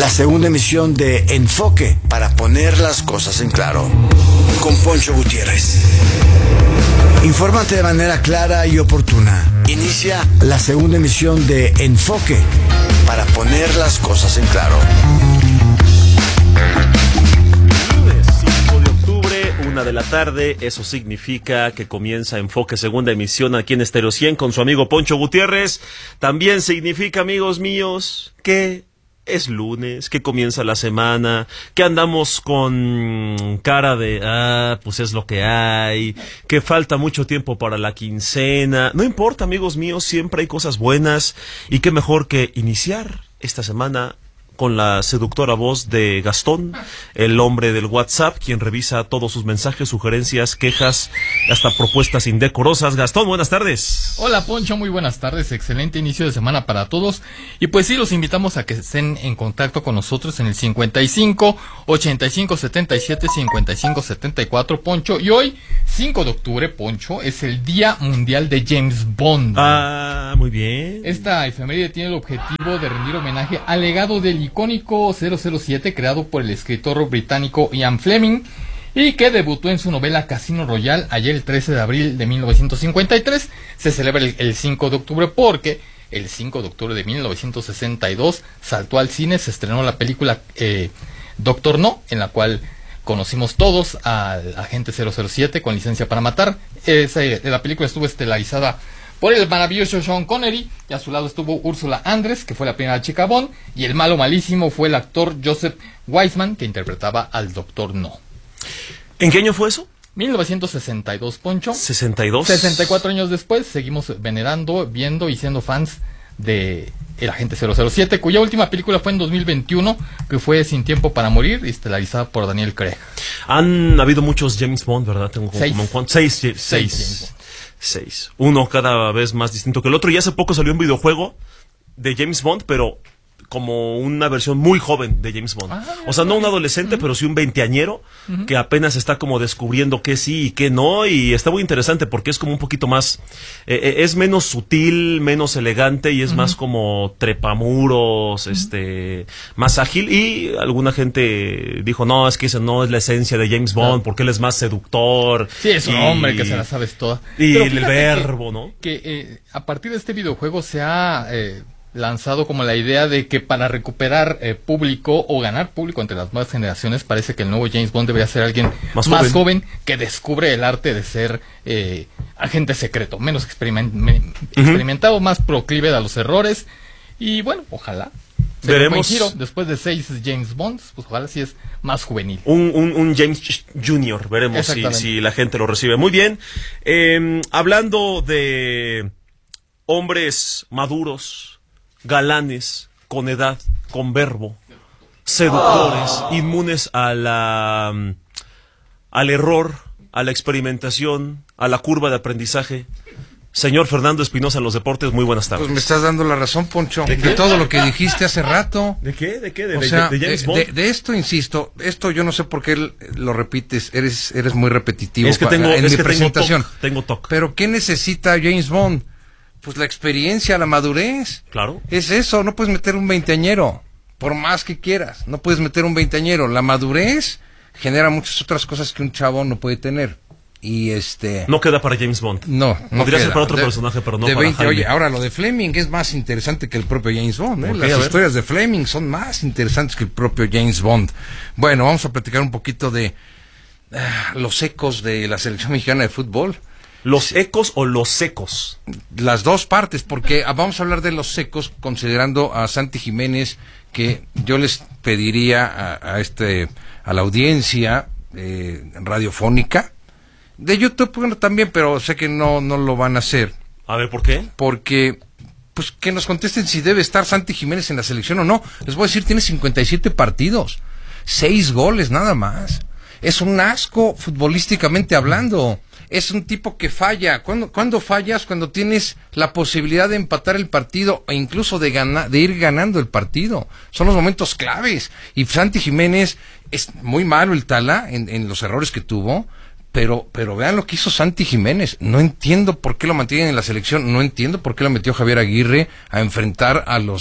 la segunda emisión de Enfoque, para poner las cosas en claro, con Poncho Gutiérrez. Infórmate de manera clara y oportuna. Inicia la segunda emisión de Enfoque, para poner las cosas en claro. Lunes 5 de octubre, 1 de la tarde, eso significa que comienza Enfoque, segunda emisión aquí en Estéreo 100 con su amigo Poncho Gutiérrez. También significa, amigos míos, que es lunes, que comienza la semana, que andamos con cara de, pues es lo que hay, que falta mucho tiempo para la quincena. No importa, amigos míos, siempre hay cosas buenas, y qué mejor que iniciar esta semana con la seductora voz de Gastón, el hombre del WhatsApp, quien revisa todos sus mensajes, sugerencias, quejas, hasta propuestas indecorosas. Gastón, buenas tardes. Hola, Poncho, muy buenas tardes, excelente inicio de semana para todos. Y pues sí, los invitamos a que estén en contacto con nosotros en el 55 85 77 55 74, Poncho. Y hoy, 5 de octubre, Poncho, es el Día Mundial de James Bond. Ah, muy bien. Esta efeméride tiene el objetivo de rendir homenaje al legado del icónico 007 creado por el escritor británico Ian Fleming y que debutó en su novela Casino Royale ayer el 13 de abril de 1953. Se celebra el 5 de octubre porque el 5 de octubre de 1962 saltó al cine, se estrenó la película Doctor No, en la cual conocimos todos al agente 007 con licencia para matar. La película estuvo estelarizada por el maravilloso Sean Connery, y a su lado estuvo Úrsula Andress, que fue la primera chica Bond, y el malo malísimo fue el actor Joseph Wiseman, que interpretaba al Doctor No. ¿En qué año fue eso? 1962, Poncho. 62. 64 años después, seguimos venerando, viendo y siendo fans de el agente 007, cuya última película fue en 2021, que fue Sin Tiempo para Morir, estelarizada por Daniel Craig. Han habido muchos James Bond, ¿verdad? Tengo Seis. Seis. Uno cada vez más distinto que el otro. Y hace poco salió un videojuego de James Bond, pero como una versión muy joven de James Bond. O sea, no un adolescente, pero sí un veinteañero que apenas está como descubriendo qué sí y qué no. Y está muy interesante porque es como un poquito más, es menos sutil, menos elegante, y es más como trepamuros, más ágil. Y alguna gente dijo, no, es que eso no es la esencia de James Bond, porque él es más seductor. Sí, es un hombre que se la sabes toda. Y el verbo, ¿no? Que a partir de este videojuego se ha lanzado como la idea de que para recuperar público o ganar público entre las nuevas generaciones, parece que el nuevo James Bond debería ser alguien más joven que descubre el arte de ser agente secreto, menos experimentado, más proclive a los errores. Y bueno, ojalá veremos un giro después de 6 James Bonds, pues ojalá sí es más juvenil. Un James Jr. Veremos si la gente lo recibe. Muy bien. Hablando de hombres maduros, galanes, con edad, con verbo, seductores, inmunes al error, a la experimentación, a la curva de aprendizaje. Señor Fernando Espinosa, los deportes, muy buenas tardes. Pues me estás dando la razón, Poncho, de todo lo que dijiste hace rato. ¿De qué? ¿De James Bond? De esto, insisto, esto yo no sé por qué lo repites, eres muy repetitivo. Es que tengo TOC. Pero ¿qué necesita James Bond? Pues la experiencia, la madurez. Claro. Es eso, no puedes meter un veinteañero, por más que quieras, no puedes meter un veinteañero. La madurez genera muchas otras cosas que un chavo no puede tener. Y no queda para James Bond. No podría queda. ser para otro personaje, pero no de para 20, Jaime. Oye, ahora lo de Fleming es más interesante que el propio James Bond, ¿eh? Las historias de Fleming son más interesantes que el propio James Bond. Bueno, vamos a platicar un poquito de los ecos de la selección mexicana de fútbol. ¿Los ecos o los secos? Las dos partes, porque vamos a hablar de los secos considerando a Santi Jiménez, que yo les pediría a la audiencia radiofónica, de YouTube, bueno, también, pero sé que no lo van a hacer. A ver, ¿por qué? Porque, pues, que nos contesten si debe estar Santi Jiménez en la selección o no. Les voy a decir, tiene 57 partidos, 6 goles nada más. Es un asco futbolísticamente hablando. Es un tipo que falla. ¿Cuándo fallas? Cuando tienes la posibilidad de empatar el partido e incluso de ir ganando el partido. Son los momentos claves. Y Santi Jiménez, es muy malo el Tala en los errores que tuvo, pero vean lo que hizo Santi Jiménez. No entiendo por qué lo mantienen en la selección, no entiendo por qué lo metió Javier Aguirre a enfrentar a los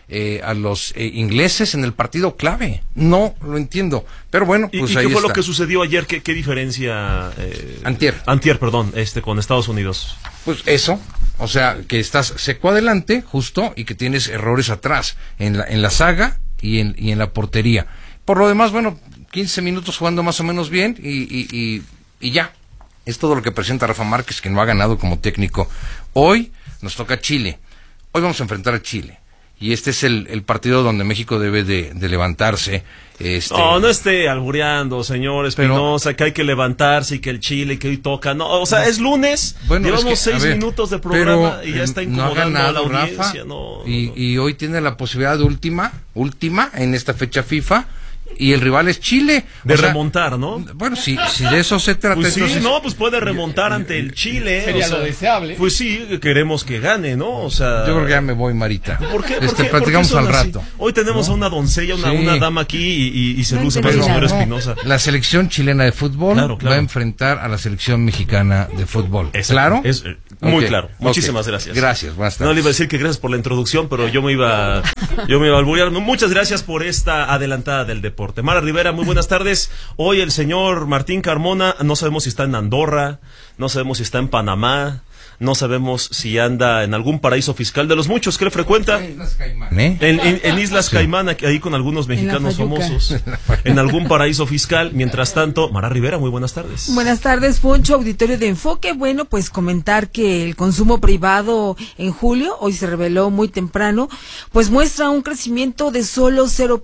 a los ingleses en el partido clave. No lo entiendo. Pero bueno, pues ¿Y ahí qué fue está. lo que sucedió ayer? ¿Qué diferencia? Antier, perdón, con Estados Unidos. Pues eso, o sea, que estás seco adelante, justo, y que tienes errores atrás, en la saga y en la portería. Por lo demás, bueno, 15 minutos jugando más o menos bien y ya. Es todo lo que presenta Rafa Márquez, que no ha ganado como técnico. Hoy nos toca Chile. Hoy vamos a enfrentar a Chile. Y este es el partido donde México debe de levantarse. No esté albureando, señor Espinosa, que hay que levantarse y que el Chile, que hoy toca. No, o sea, es lunes, bueno, llevamos 6 minutos de programa y ya está incomodando a la audiencia. Rafa, y hoy tiene la posibilidad de última en esta fecha FIFA. Y el rival es Chile. De remontar, ¿no? Bueno, si de eso se trata. Pues sí, entonces, pues puede remontar ante el Chile. Sería lo deseable. Pues sí, queremos que gane, ¿no? O sea, yo creo que ya me voy, Marita. ¿Por qué? Platicamos al rato. Hoy tenemos a una doncella, una dama aquí y se luce más el señor Espinosa. La selección chilena de fútbol va a enfrentar a la selección mexicana de fútbol. ¿Claro? Es muy claro. Muchísimas gracias. Gracias, buenas tardes. No le iba a decir que gracias por la introducción, pero yo me iba a alburear. Muchas gracias por esta adelantada del deporte. Mara Rivera, muy buenas tardes. Hoy el señor Martín Carmona, no sabemos si está en Andorra, no sabemos si está en Panamá, no sabemos si anda en algún paraíso fiscal de los muchos que él frecuenta. En Islas Caimán, ahí con algunos mexicanos famosos. En algún paraíso fiscal. Mientras tanto, Mara Rivera, muy buenas tardes. Buenas tardes, Poncho, auditorio de Enfoque. Bueno, pues comentar que el consumo privado en julio, hoy se reveló muy temprano, pues muestra un crecimiento de solo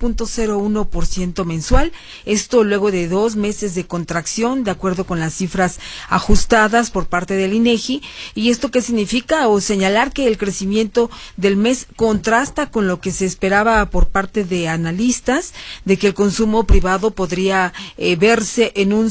0.01% mensual. Esto luego de 2 meses de contracción, de acuerdo con las cifras ajustadas por parte del INEGI. ¿Y esto qué significa? O señalar que el crecimiento del mes contrasta con lo que se esperaba por parte de analistas, de que el consumo privado podría verse en un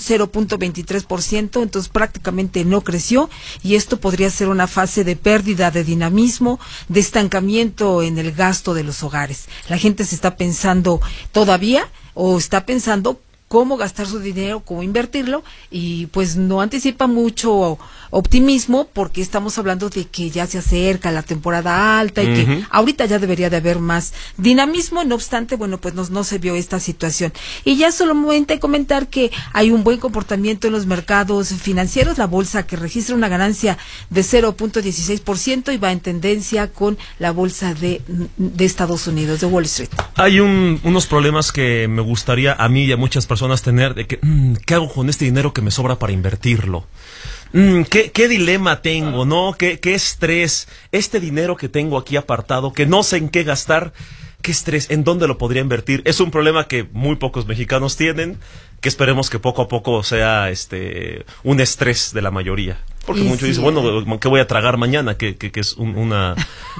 0.23%, entonces prácticamente no creció, y esto podría ser una fase de pérdida de dinamismo, de estancamiento en el gasto de los hogares. La gente se está pensando todavía, o está pensando cómo gastar su dinero, cómo invertirlo, y pues no anticipa mucho optimismo, porque estamos hablando de que ya se acerca la temporada alta y que ahorita ya debería de haber más dinamismo. No obstante, bueno, pues no se vio esta situación. Y ya solamente comentar que hay un buen comportamiento en los mercados financieros, la bolsa que registra una ganancia de 0.16% y va en tendencia con la bolsa de Estados Unidos, de Wall Street. Hay unos problemas que me gustaría a mí y a muchas personas tener, de que, ¿qué hago con este dinero que me sobra para invertirlo? ¿Qué dilema tengo, no? ¿Qué estrés? Este dinero que tengo aquí apartado, que no sé en qué gastar, ¿qué estrés? ¿En dónde lo podría invertir? Es un problema que muy pocos mexicanos tienen, que esperemos que poco a poco sea un estrés de la mayoría. Porque muchos dicen, bueno, ¿qué voy a tragar mañana? Que es un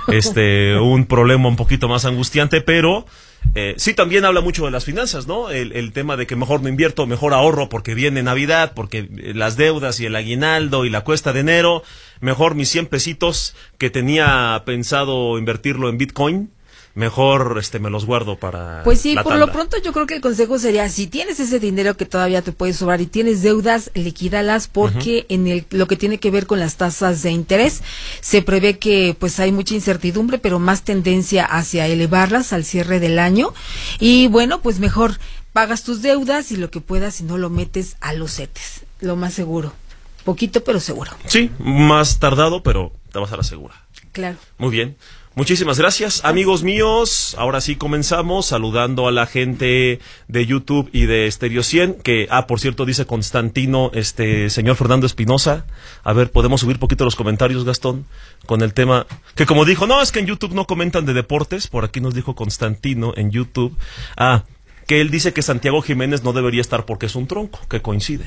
problema un poquito más angustiante, pero sí también habla mucho de las finanzas, ¿no? El tema de que mejor no invierto, mejor ahorro porque viene Navidad, porque las deudas y el aguinaldo y la cuesta de enero, mejor mis 100 pesitos que tenía pensado invertirlo en Bitcoin, mejor me los guardo para pues sí, la por tanda. lo pronto yo creo que el consejo sería, si tienes ese dinero que todavía te puede sobrar y tienes deudas, liquídalas, porque en lo que tiene que ver con las tasas de interés, se prevé que pues hay mucha incertidumbre, pero más tendencia hacia elevarlas al cierre del año, y bueno, pues mejor pagas tus deudas y lo que puedas, si no lo metes a los CETES, lo más seguro, poquito pero seguro. Sí, más tardado, pero te vas a la segura. Claro. Muy bien. Muchísimas gracias, amigos míos. Ahora sí comenzamos saludando a la gente de YouTube y de Stereo 100, que, por cierto, dice Constantino, señor Fernando Espinosa. A ver, ¿podemos subir poquito los comentarios, Gastón? Con el tema, que como dijo, no, es que en YouTube no comentan de deportes. Por aquí nos dijo Constantino en YouTube. Que él dice que Santiago Jiménez no debería estar porque es un tronco, que coincide.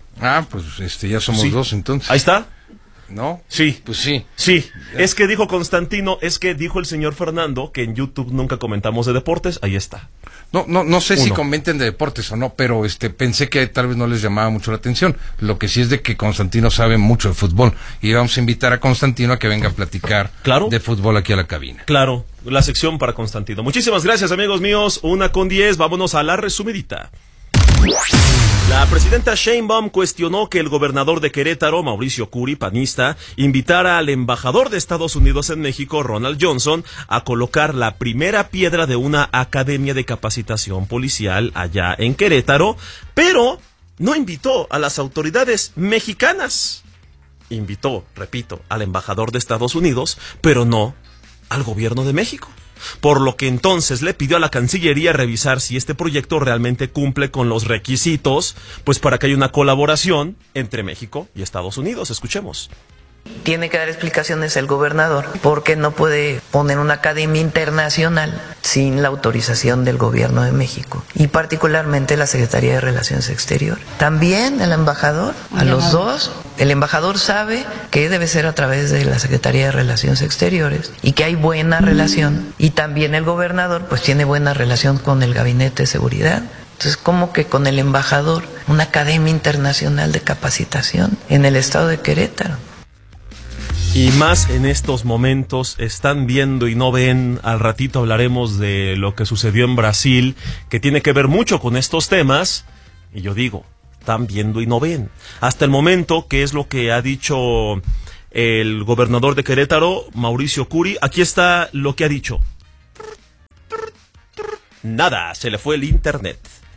Pues ya somos dos entonces. Ahí está. ¿No? Sí. Pues sí. Sí, es que dijo Constantino, es que dijo el señor Fernando que en YouTube nunca comentamos de deportes, ahí está. No sé si comenten de deportes o no, pero pensé que tal vez no les llamaba mucho la atención. Lo que sí es de que Constantino sabe mucho de fútbol y vamos a invitar a Constantino a que venga a platicar de fútbol aquí a la cabina. Claro, la sección para Constantino. Muchísimas gracias, amigos míos, 1:10, vámonos a la resumidita. La presidenta Sheinbaum cuestionó que el gobernador de Querétaro, Mauricio Curi, panista, invitara al embajador de Estados Unidos en México, Ronald Johnson, a colocar la primera piedra de una academia de capacitación policial allá en Querétaro, pero no invitó a las autoridades mexicanas. Invitó, repito, al embajador de Estados Unidos, pero no al gobierno de México. Por lo que entonces le pidió a la Cancillería revisar si este proyecto realmente cumple con los requisitos, pues para que haya una colaboración entre México y Estados Unidos. Escuchemos. Tiene que dar explicaciones el gobernador porque no puede poner una academia internacional sin la autorización del gobierno de México y particularmente la Secretaría de Relaciones Exteriores. También el embajador, a los dos, el embajador sabe que debe ser a través de la Secretaría de Relaciones Exteriores y que hay buena relación, y también el gobernador pues tiene buena relación con el Gabinete de Seguridad. Entonces, ¿cómo que con el embajador una academia internacional de capacitación en el estado de Querétaro? Y más en estos momentos, están viendo y no ven. Al ratito hablaremos de lo que sucedió en Brasil, que tiene que ver mucho con estos temas. Y yo digo, están viendo y no ven. Hasta el momento, ¿qué es lo que ha dicho el gobernador de Querétaro, Mauricio Curi? Aquí está lo que ha dicho. Nada, se le fue el internet.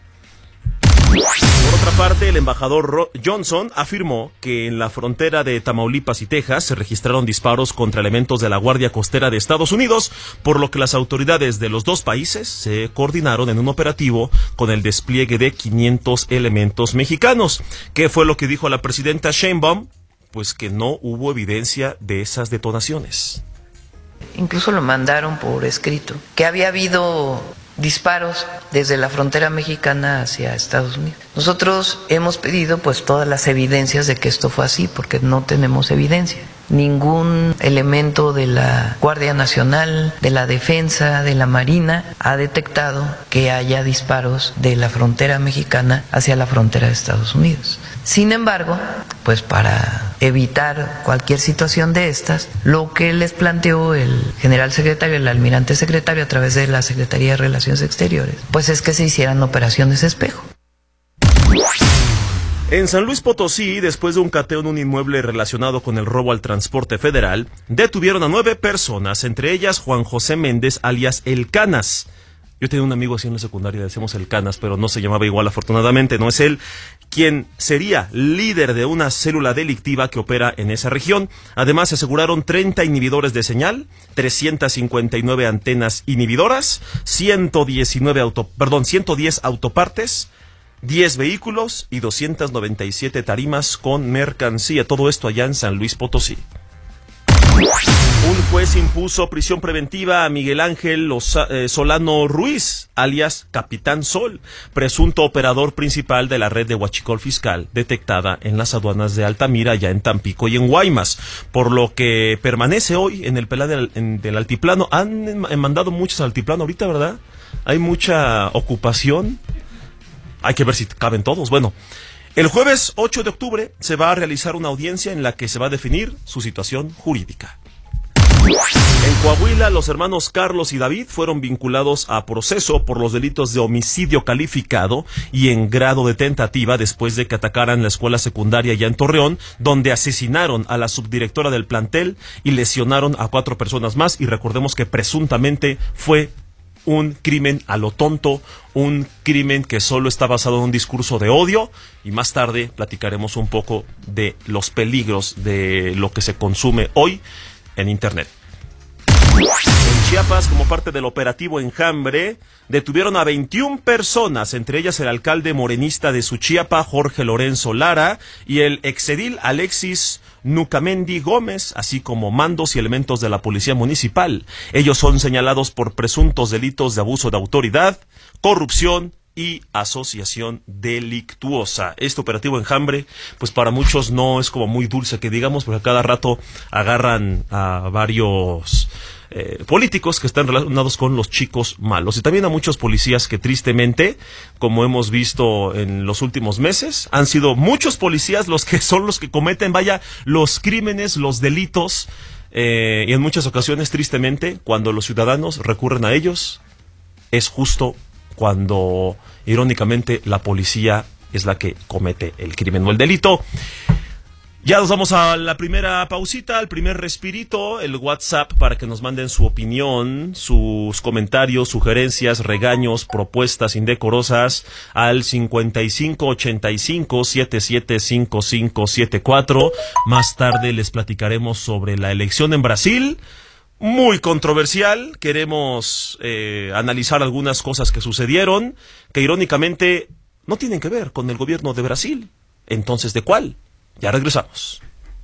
Por otra parte, el embajador Johnson afirmó que en la frontera de Tamaulipas y Texas se registraron disparos contra elementos de la Guardia Costera de Estados Unidos, por lo que las autoridades de los dos países se coordinaron en un operativo con el despliegue de 500 elementos mexicanos. ¿Qué fue lo que dijo la presidenta Sheinbaum? Pues que no hubo evidencia de esas detonaciones. Incluso lo mandaron por escrito, que había habido disparos desde la frontera mexicana hacia Estados Unidos. Nosotros hemos pedido pues todas las evidencias de que esto fue así, porque no tenemos evidencia. Ningún elemento de la Guardia Nacional, de la Defensa, de la Marina ha detectado que haya disparos de la frontera mexicana hacia la frontera de Estados Unidos. Sin embargo, pues para evitar cualquier situación de estas, lo que les planteó el general secretario, el almirante secretario, a través de la Secretaría de Relaciones Exteriores, pues es que se hicieran operaciones espejo. En San Luis Potosí, después de un cateo en un inmueble relacionado con el robo al transporte federal, detuvieron a 9 personas, entre ellas Juan José Méndez, alias El Canas. Yo tenía un amigo así en la secundaria, decíamos El Canas, pero no se llamaba igual, afortunadamente. No es él quien sería líder de una célula delictiva que opera en esa región. Además, se aseguraron 30 inhibidores de señal, 359 antenas inhibidoras, 110 autopartes, 10 vehículos y 297 tarimas con mercancía. Todo esto allá en San Luis Potosí. Un juez impuso prisión preventiva a Miguel Ángel Solano Ruiz, alias Capitán Sol, presunto operador principal de la red de huachicol fiscal detectada en las aduanas de Altamira, allá en Tampico y en Guaymas, por lo que permanece hoy en el penal del altiplano. Han mandado muchos al altiplano ahorita, ¿verdad? Hay mucha ocupación. Hay que ver si caben todos. Bueno, el jueves 8 de octubre se va a realizar una audiencia en la que se va a definir su situación jurídica. En Coahuila, los hermanos Carlos y David fueron vinculados a proceso por los delitos de homicidio calificado y en grado de tentativa después de que atacaran la escuela secundaria ya en Torreón, donde asesinaron a la subdirectora del plantel y lesionaron a 4 personas más. Y recordemos que presuntamente fue un crimen a lo tonto, un crimen que solo está basado en un discurso de odio, y más tarde platicaremos un poco de los peligros de lo que se consume hoy en Internet. En Chiapas, como parte del operativo Enjambre, detuvieron a 21 personas, entre ellas el alcalde morenista de Suchiapa, Jorge Lorenzo Lara, y el exedil Alexis Nucamendi Gómez, así como mandos y elementos de la policía municipal. Ellos son señalados por presuntos delitos de abuso de autoridad, corrupción y asociación delictuosa. Este operativo Enjambre, pues para muchos no es como muy dulce que digamos, porque cada rato agarran a varios políticos que están relacionados con los chicos malos, y también a muchos policías que tristemente, como hemos visto en los últimos meses, han sido muchos policías los que son los que cometen, los crímenes, los delitos, y en muchas ocasiones, tristemente, cuando los ciudadanos recurren a ellos, es justo cuando, irónicamente, la policía es la que comete el crimen o el delito. Ya nos vamos a la primera pausita, al primer respirito, el WhatsApp para que nos manden su opinión, sus comentarios, sugerencias, regaños, propuestas indecorosas al 5585-775574. Más tarde les platicaremos sobre la elección en Brasil, muy controversial. Queremos analizar algunas cosas que sucedieron, que irónicamente no tienen que ver con el gobierno de Brasil. Entonces, ¿de cuál? Ya regresamos.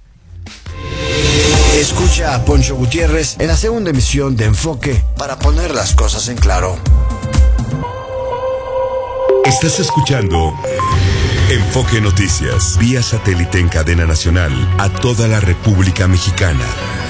Escucha a Poncho Gutiérrez en la segunda emisión de Enfoque para poner las cosas en claro. Estás escuchando Enfoque Noticias, vía satélite en cadena nacional a toda la República Mexicana.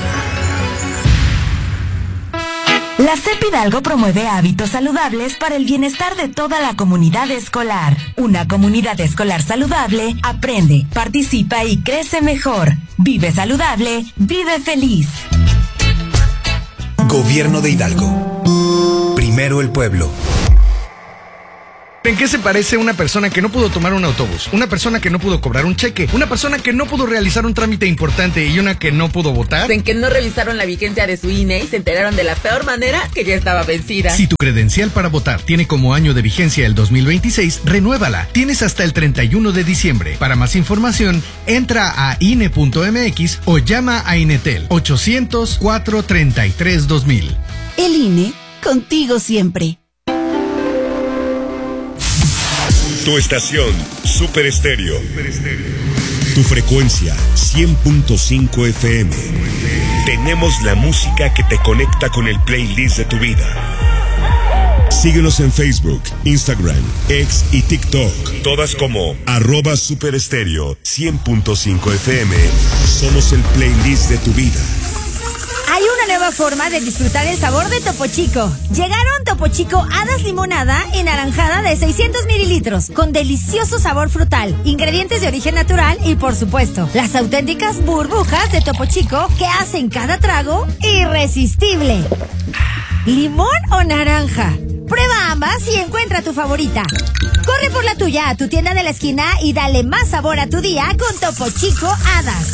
La CEP Hidalgo promueve hábitos saludables para el bienestar de toda la comunidad escolar. Una comunidad escolar saludable aprende, participa y crece mejor. Vive saludable, vive feliz. Gobierno de Hidalgo. Primero el pueblo. ¿En qué se parece una persona que no pudo tomar un autobús? Una persona que no pudo cobrar un cheque, una persona que no pudo realizar un trámite importante y una que no pudo votar. En que no revisaron la vigencia de su INE y se enteraron de la peor manera que ya estaba vencida. Si tu credencial para votar tiene como año de vigencia el 2026, renuévala. Tienes hasta el 31 de diciembre. Para más información, entra a INE.mx o llama a Inetel 800-433-2000. El INE, contigo siempre. Tu estación, Super Estéreo. Tu frecuencia, 100.5 FM. Tenemos la música que te conecta con el playlist de tu vida. Síguenos en Facebook, Instagram, X y TikTok. Todas como @superestéreo 100.5 FM. Somos el playlist de tu vida. Hay una nueva forma de disfrutar el sabor de Topo Chico. Llegaron Topo Chico Hadas Limonada en naranjada de 600 mililitros, con delicioso sabor frutal, ingredientes de origen natural y, por supuesto, las auténticas burbujas de Topo Chico que hacen cada trago irresistible. ¿Limón o naranja? Prueba ambas y encuentra tu favorita. Corre por la tuya a tu tienda de la esquina y dale más sabor a tu día con Topo Chico Hadas.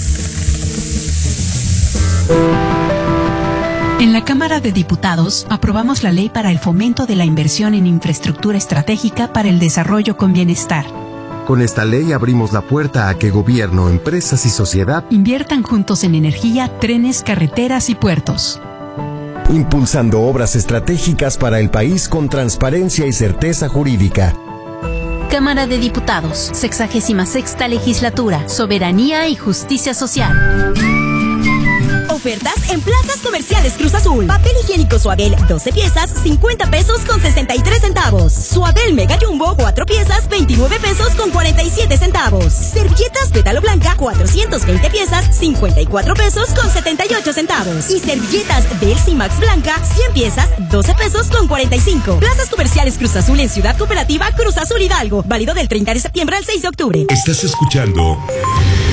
En la Cámara de Diputados aprobamos la ley para el fomento de la inversión en infraestructura estratégica para el desarrollo con bienestar. Con esta ley abrimos la puerta a que gobierno, empresas y sociedad inviertan juntos en energía, trenes, carreteras y puertos. Impulsando obras estratégicas para el país con transparencia y certeza jurídica. Cámara de Diputados, 66ª Legislatura, Soberanía y Justicia Social. Ofertas en plazas comerciales Cruz Azul. Papel higiénico Suabel, 12 piezas, 50 pesos con 63 centavos. Suabel Mega Jumbo, 4 piezas, 29 pesos con 47 centavos. Servilletas Pétalo Blanca, 420 piezas, 54 pesos con 78 centavos. Y servilletas Delcy Max Blanca, 100 piezas, 12 pesos con 45. Plazas comerciales Cruz Azul en Ciudad Cooperativa Cruz Azul Hidalgo. Válido del 30 de septiembre al 6 de octubre. Estás escuchando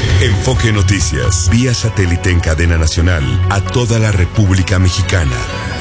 Enfoque Noticias, vía satélite en cadena nacional a toda la República Mexicana.